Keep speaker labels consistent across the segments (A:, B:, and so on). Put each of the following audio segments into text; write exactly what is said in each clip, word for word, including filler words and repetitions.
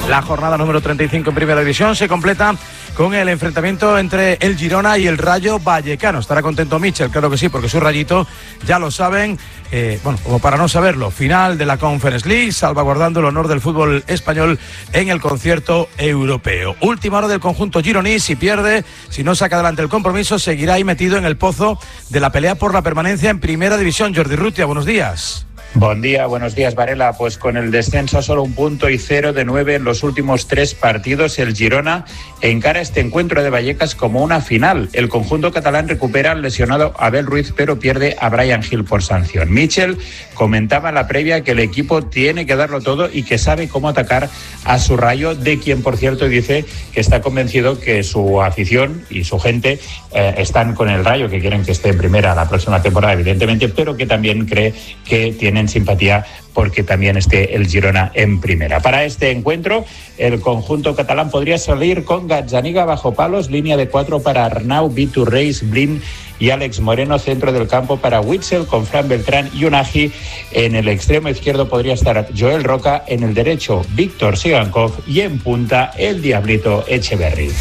A: La jornada número treinta y cinco en Primera División se completa con el enfrentamiento entre el Girona y el Rayo Vallecano. Estará contento Michel, claro que sí, porque su Rayito, ya lo saben, eh, bueno, como para no saberlo, final de la Conference League, salvaguardando el honor del fútbol español en el concierto europeo. Última hora del conjunto gironí, si pierde, si no saca adelante el compromiso, seguirá ahí metido en el pozo de la pelea por la permanencia en Primera División. Jordi Rutia, buenos días.
B: Buen día, buenos días, Varela. Pues con el descenso solo un punto y cero de nueve en los últimos tres partidos, el Girona encara este encuentro de Vallecas como una final. El conjunto catalán recupera al lesionado Abel Ruiz, pero pierde a Brian Hill por sanción. Michel comentaba en la previa que el equipo tiene que darlo todo y que sabe cómo atacar a su Rayo, de quien, por cierto, dice que está convencido que su afición y su gente eh, están con el Rayo, que quieren que esté en primera la próxima temporada, evidentemente, pero que también cree que tiene en simpatía porque también esté el Girona en primera. Para este encuentro, el conjunto catalán podría salir con Gazzaniga bajo palos, línea de cuatro para Arnau, Vitu Reis, Blin y Alex Moreno, centro del campo para Witsel, con Fran Beltrán y Unagi. En el extremo izquierdo podría estar Joel Roca, en el derecho Víctor Sigankov y en punta el Diablito Echeverry.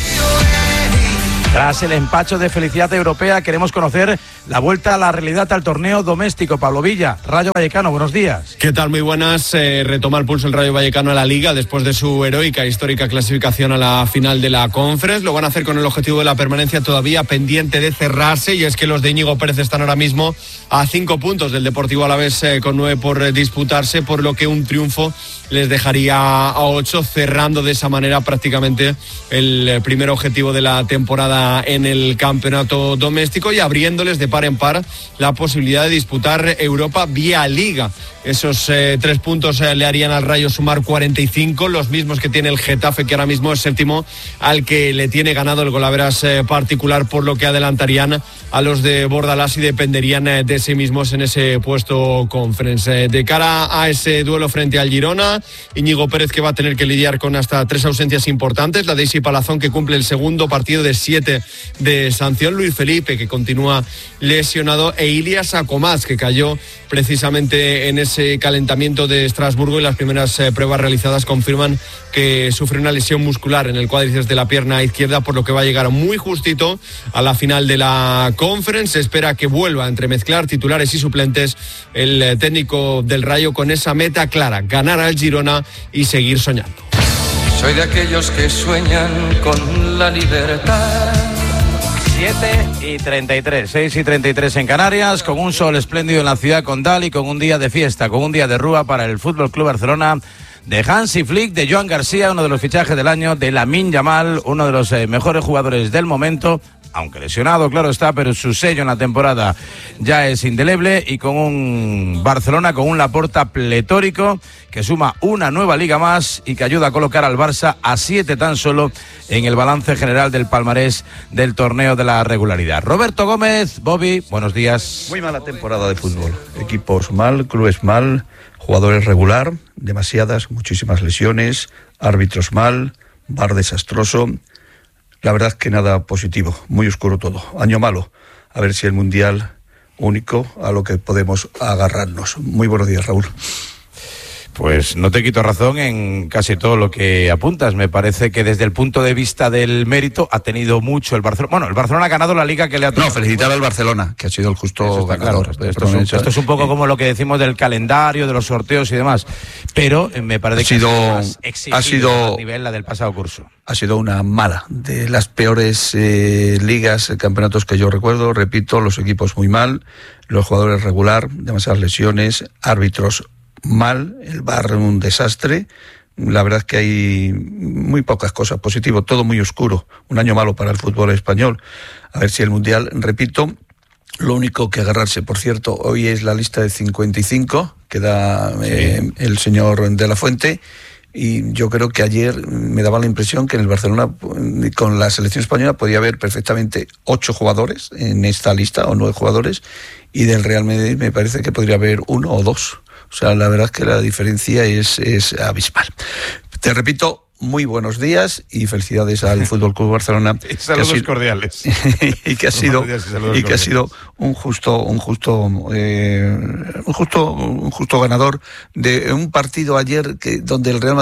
A: Tras el empacho de felicidad europea, queremos conocer la vuelta a la realidad al torneo doméstico. Pablo Villa, Rayo Vallecano, buenos días.
C: ¿Qué tal? Muy buenas. Eh, retoma el pulso el Rayo Vallecano a la Liga después de su heroica, histórica clasificación a la final de la Conference. Lo van a hacer con el objetivo de la permanencia todavía pendiente de cerrarse, y es que los de Íñigo Pérez están ahora mismo a cinco puntos del Deportivo Alavés, eh, con nueve por eh, disputarse, por lo que un triunfo les dejaría a ocho, cerrando de esa manera prácticamente el eh, primer objetivo de la temporada en el campeonato doméstico, y abriéndoles de par en par la posibilidad de disputar Europa vía Liga. Esos eh, tres puntos eh, le harían al Rayo sumar cuarenta y cinco, los mismos que tiene el Getafe, que ahora mismo es séptimo, al que le tiene ganado el golaveras eh, particular, por lo que adelantarían a los de Bordalás y dependerían eh, de sí mismos en ese puesto Conference. Eh, de cara a ese duelo frente al Girona, Íñigo Pérez, que va a tener que lidiar con hasta tres ausencias importantes: la de Isi Palazón, que cumple el segundo partido de siete de sanción, Luis Felipe, que continúa lesionado, e Ilias Acomás, que cayó precisamente en ese calentamiento de Estrasburgo, y las primeras eh, pruebas realizadas confirman que sufre una lesión muscular en el cuádriceps de la pierna izquierda, por lo que va a llegar muy justito a la final de la Conference. Se espera que vuelva a entremezclar titulares y suplentes el eh, técnico del Rayo, con esa meta clara: ganar al Girona y seguir soñando.
D: Soy de aquellos que sueñan con la libertad.
A: siete y treinta y tres, seis y treinta y tres en Canarias, con un sol espléndido en la ciudad condal y con un día de fiesta, con un día de rúa para el Fútbol Club Barcelona, de Hansi Flick, de Joan García, uno de los fichajes del año, de Lamine Yamal, uno de los eh, mejores jugadores del momento, aunque lesionado, claro está, pero su sello en la temporada ya es indeleble, y con un Barcelona con un Laporta pletórico, que suma una nueva liga más y que ayuda a colocar al Barça a siete tan solo en el balance general del palmarés del torneo de la regularidad. Roberto Gómez, Bobby, buenos días.
E: Muy mala temporada de fútbol, equipos mal, clubes mal, jugadores regular, demasiadas, muchísimas lesiones, árbitros mal, V A R desastroso. La verdad que nada positivo, muy oscuro todo, año malo. A ver si el Mundial único a lo que podemos agarrarnos. Muy buenos días, Raúl.
A: Pues no te quito razón en casi todo lo que apuntas. Me parece que desde el punto de vista del mérito ha tenido mucho el Barcelona. Bueno, el Barcelona ha ganado la liga que le ha tocado.
E: No, felicitar al Barcelona, que ha sido el justo ganador.
A: Claro. Esto, esto, es un, esto es un poco como lo que decimos del calendario, de los sorteos y demás. Pero me parece
E: ha
A: que
E: sido,
A: ha sido, más
E: ha sido
A: a nivel la del pasado curso.
E: Ha sido una mala, de las peores eh, ligas, campeonatos que yo recuerdo. Repito, los equipos muy mal, los jugadores regular, demasiadas lesiones, árbitros mal, el V A R un desastre. La verdad es que hay muy pocas cosas positivas, todo muy oscuro, un año malo para el fútbol español. A ver si el Mundial, repito, lo único que agarrarse. Por cierto, hoy es la lista de cincuenta y cinco que da eh, sí. el señor de la Fuente, y yo creo que ayer me daba la impresión que en el Barcelona, con la selección española, podía haber perfectamente ocho jugadores en esta lista, o nueve jugadores, y del Real Madrid me parece que podría haber uno o dos. O sea, la verdad es que la diferencia es, es abismal. Te repito, muy buenos días y felicidades al Fútbol Club Barcelona.
A: Y saludos sido, cordiales.
E: y que ha sido y que ha sido un justo un justo eh, un justo un justo ganador de un partido ayer que donde el Real Madrid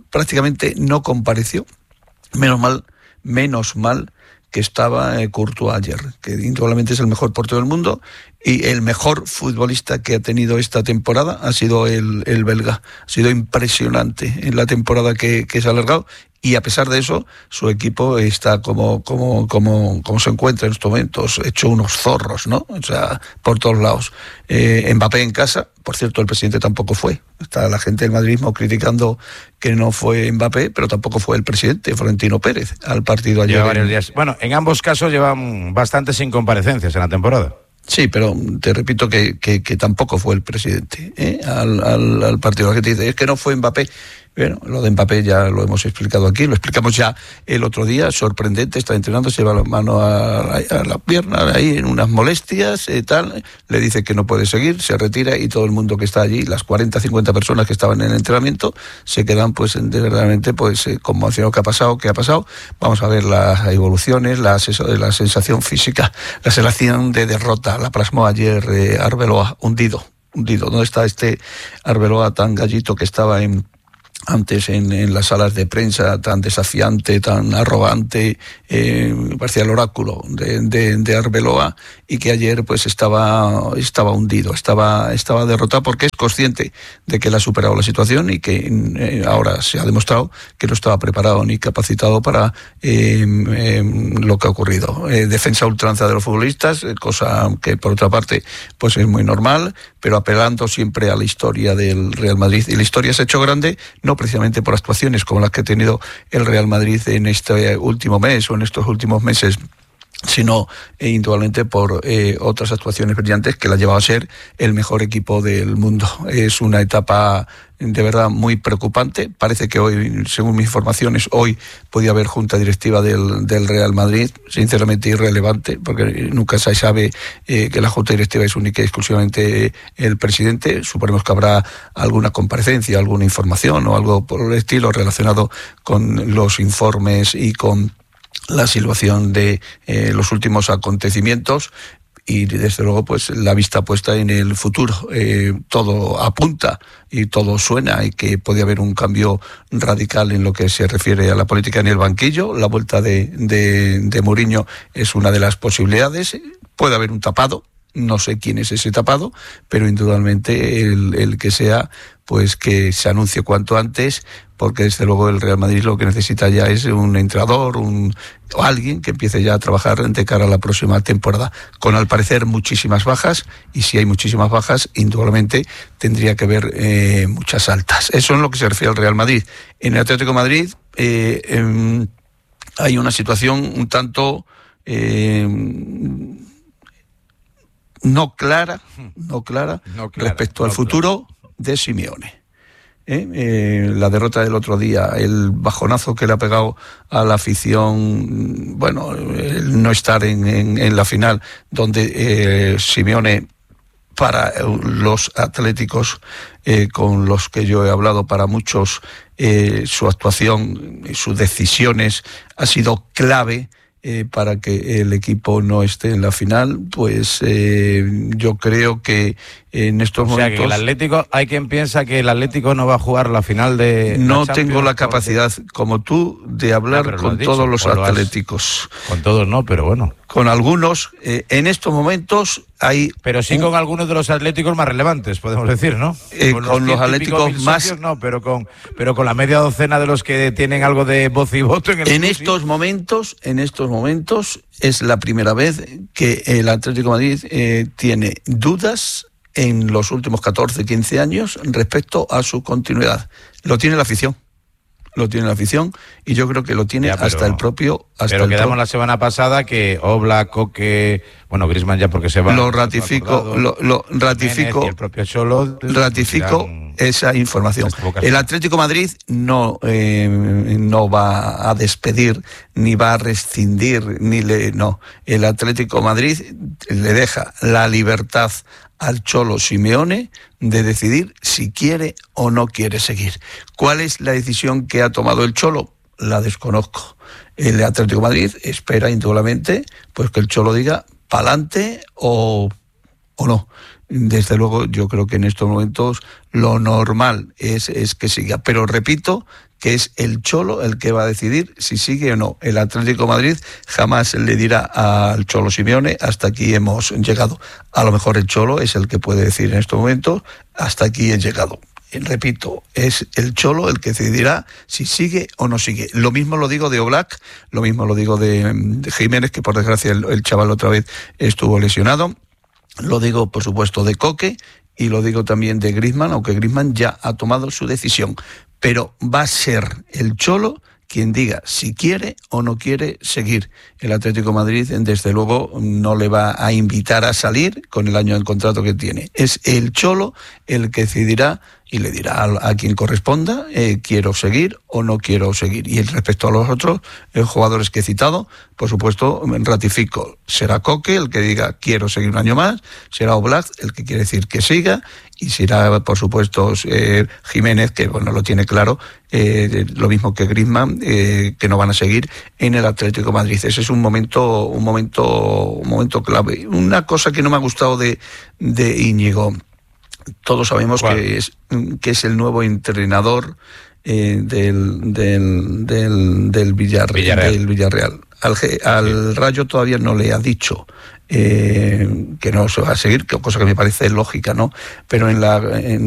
E: prácticamente no compareció. Menos mal, menos mal que estaba eh, Courtois ayer, que indudablemente es el mejor portero del mundo y el mejor futbolista que ha tenido esta temporada ha sido el, el belga. Ha sido impresionante en la temporada que, que se ha alargado. Y a pesar de eso, su equipo está como, como, como, como se encuentra en estos momentos, hecho unos zorros, ¿no? O sea, por todos lados. Eh, Mbappé en casa, por cierto, el presidente tampoco fue. Está la gente del madridismo criticando que no fue Mbappé, pero tampoco fue el presidente, Florentino Pérez, al partido ayer.
A: Lleva varios días. Bueno, en ambos casos llevan bastantes incomparecencias en la temporada.
E: Sí, pero te repito que, que, que tampoco fue el presidente ¿eh? al, al, al partido. La gente dice, es que no fue Mbappé. Bueno, lo de Mbappé ya lo hemos explicado aquí, lo explicamos ya el otro día, sorprendente, está entrenando, se lleva la mano a, a la pierna, ahí en unas molestias, eh, tal, le dice que no puede seguir, se retira y todo el mundo que está allí, las cuarenta, cincuenta personas que estaban en el entrenamiento, se quedan pues de verdaderamente pues eh, conmocionados. ¿Qué ha pasado? ¿Qué ha pasado? Vamos a ver las evoluciones, la, la sensación física, la sensación de derrota, la plasmó ayer eh, Arbeloa, hundido, hundido. ¿Dónde está este Arbeloa tan gallito que estaba en antes en, en las salas de prensa, tan desafiante, tan arrogante, eh, parecía el oráculo de, de, de Arbeloa, y que ayer pues estaba, estaba hundido, estaba, estaba derrotado porque es consciente de que él ha superado la situación y que eh, ahora se ha demostrado que no estaba preparado ni capacitado para eh, eh, lo que ha ocurrido. Eh, defensa ultranza de los futbolistas, eh, cosa que por otra parte pues es muy normal, pero apelando siempre a la historia del Real Madrid. Y la historia se ha hecho grande, no precisamente por actuaciones como las que ha tenido el Real Madrid en este último mes o en estos últimos meses, sino eh, indudablemente por eh, otras actuaciones brillantes que la ha llevado a ser el mejor equipo del mundo. Es una etapa de verdad muy preocupante. Parece que hoy, según mis informaciones, hoy podía haber junta directiva del, del Real Madrid, sinceramente irrelevante, porque nunca se sabe eh, que la junta directiva es única y exclusivamente el presidente. Suponemos que habrá alguna comparecencia, alguna información o algo por el estilo relacionado con los informes y con la situación de eh, los últimos acontecimientos. Y desde luego pues la vista puesta en el futuro. Eh, todo apunta y todo suena y que puede haber un cambio radical en lo que se refiere a la política en el banquillo. La vuelta de, de, de Mourinho es una de las posibilidades. Puede haber un tapado, no sé quién es ese tapado, pero indudablemente el, el que sea, pues que se anuncie cuanto antes, porque desde luego el Real Madrid lo que necesita ya es un entrenador, un o alguien que empiece ya a trabajar de cara a la próxima temporada, con al parecer muchísimas bajas, y si hay muchísimas bajas, indudablemente tendría que haber eh, muchas altas. Eso es lo que se refiere al Real Madrid. En el Atlético de Madrid eh, eh, hay una situación un tanto eh, no clara, no clara, no clara respecto no al futuro clara. de Simeone. ¿Eh? Eh, la derrota del otro día, el bajonazo que le ha pegado a la afición, bueno, el no estar en, en, en la final, donde eh, Simeone, para los atléticos eh, con los que yo he hablado, para muchos eh, su actuación, sus decisiones ha sido clave Eh, para que el equipo no esté en la final. Pues eh, yo creo que en estos
A: o sea,
E: momentos...
A: que el Atlético, hay quien piensa que el Atlético no va a jugar la final de...
E: No
A: la
E: tengo la capacidad, porque... como tú, de hablar no, con todos los atléticos.
A: Has... Con todos no, pero bueno.
E: Con algunos, eh, en estos momentos hay...
A: Pero sí un... con algunos de los atléticos más relevantes, podemos decir, ¿no?
E: Eh, con los, con los atléticos más...
A: Socios, no, pero con, pero con la media docena de los que tienen algo de voz y voto en el
E: En
A: club,
E: estos
A: sí.
E: momentos, en estos momentos, es la primera vez que el Atlético de Madrid eh, tiene dudas en los últimos catorce, quince años respecto a su continuidad. Lo tiene la afición. Lo tiene la afición y yo creo que lo tiene ya, pero, hasta el propio... Hasta
A: pero
E: el
A: quedamos
E: pro...
A: la semana pasada que Oblak, Coque... Bueno, Griezmann ya porque se va...
E: Lo ratifico, lo, lo ratifico...
A: Y el propio Cholo...
E: Ratifico esa información. El Atlético de Madrid no, eh, no va a despedir, ni va a rescindir, ni le... No. El Atlético de Madrid le deja la libertad al Cholo Simeone de decidir si quiere o no quiere seguir. ¿Cuál es la decisión que ha tomado el Cholo? La desconozco. El Atlético de Madrid espera indudablemente pues que el Cholo diga pa'lante o, o no. Desde luego yo creo que en estos momentos lo normal es, es que siga. Pero repito que es el Cholo el que va a decidir si sigue o no. El Atlético de Madrid jamás le dirá al Cholo Simeone, hasta aquí hemos llegado. A lo mejor el Cholo es el que puede decir en estos momentos, hasta aquí he llegado. Repito, es el Cholo el que decidirá si sigue o no sigue. Lo mismo lo digo de Oblak, lo mismo lo digo de, de Jiménez, que por desgracia el, el chaval otra vez estuvo lesionado. Lo digo, por supuesto, de Coque, y lo digo también de Griezmann, aunque Griezmann ya ha tomado su decisión. Pero va a ser el Cholo quien diga si quiere o no quiere seguir. El Atlético de Madrid, desde luego, no le va a invitar a salir con el año del contrato que tiene. Es el Cholo el que decidirá y le dirá a, a quien corresponda, eh, quiero seguir o no quiero seguir. Y respecto a los otros eh, jugadores que he citado, por supuesto, ratifico, será Coque el que diga quiero seguir un año más, será Oblak el que quiere decir que siga, y será, por supuesto, eh, Jiménez, que bueno, lo tiene claro, eh, lo mismo que Griezmann, eh, que no van a seguir en el Atlético de Madrid. Ese es un momento, un momento, un momento clave. Una cosa que no me ha gustado de, de Íñigo, todos sabemos que es, que es el nuevo entrenador eh, del, del, del, del, Villarreal, Villarreal. del Villarreal. Al, al sí. Rayo todavía no le ha dicho eh, que no se va a seguir, cosa que me parece lógica, ¿no? Pero en la... En